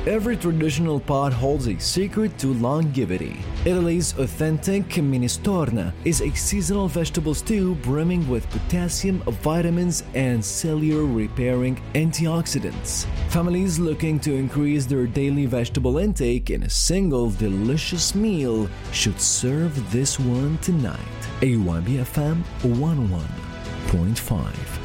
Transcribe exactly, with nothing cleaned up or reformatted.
Every traditional pot holds a secret to longevity. Italy's authentic minestrone is a seasonal vegetable stew brimming with potassium, vitamins, and cellular-repairing antioxidants. Families looking to increase their daily vegetable intake in a single delicious meal should serve this one tonight. A Y B F M one oh one point five.